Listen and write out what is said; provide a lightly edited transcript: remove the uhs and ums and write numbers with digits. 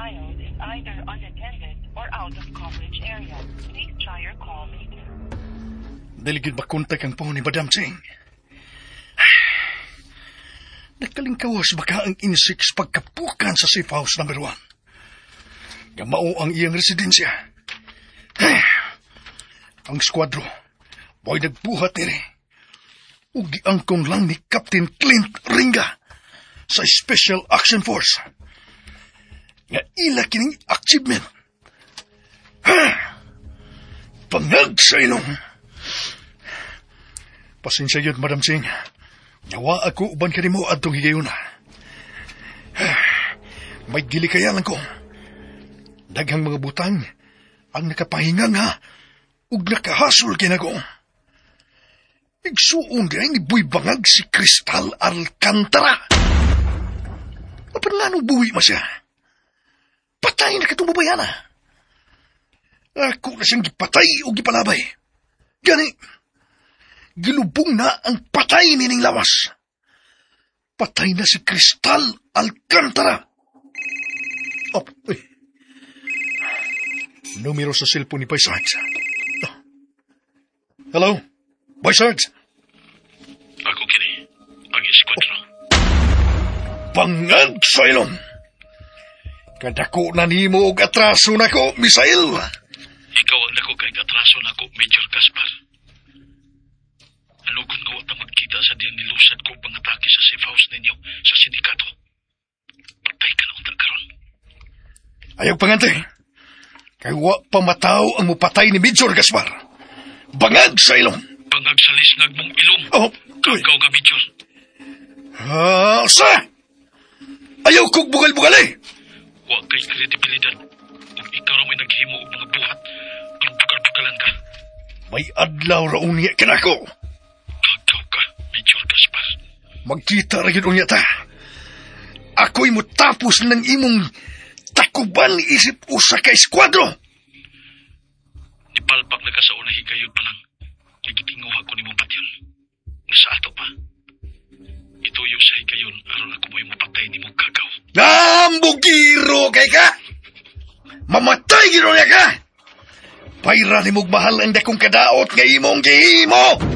dialed is either unattended or out of coverage area. Please try your call later. Daligid makontak ang phone ni Madam Ching. Nakalingkawas baka ang insects pagkapukan sa safe house number 1. Gamao ang iyang residensya. Ang skwadro, boy nagbuhat nire. Ugi angkon lang ni Captain Clint Ringa sa Special Action Force. Nga ila kining achievement. Pangag sa inong. Pasensya yun, Madam Ching. Nawa ako uban ka ni mo adtong higayuna. May gilikayan ko. Daghang mga butang ang nakapahinga nga ug nakahasol kinako. Igsuon gay ni Boy Bangag si Crystal Alcantara. Apan lanong buwi ma siya. Patay na katong babayana. Ako na siyang gipatay o gipalabay. Gani, gilubong na ang patay nining lawas. Patay na si Crystal Alcantara. Numero sa cellphone ni Boy Sarge. Hello? Boy Sarge? Ako kini, ang esquadron. Bangag sa ilong. Kadako na nimo og atraso nako, Misael. Ikaw ang nako kay atraso nako, Major Gaspar. Ano kung nga wata magkita sa diyang nilusad ko pangatake sa safe house ninyo sa sindikato? Patay ka na unta karon. Ayaw pangante. Kay wa pamataw ang mupatay ni Major Gaspar. Bangag sa ilong. Bangag sa lisnag mong ilong. Kagaw ka, Major. Sa? Ayaw kong bugal-bugal eh. Wa kay kredibilidad. Kung ikaw na may naghimo og mga buhat, ang bugal-bugalan ka. May adlaw raon niya kinako. Kagaw ka, Major Gaspar. Magkita rin unya ta. Ako'y mutapos ng imong takuban isip usa ka eskwadro. Ipalpak na ka sa una higayod pa lang. Nagitinguha ko ni mong patyon. Nasa ato pa. Ituyo sa higayon aron ako mo'y mapatay ni mong kagaw. Nambugiro kay ka! Mamatay giro niya ka! Payra ni mong mahal ang dakong kadaot nga imong gihimo!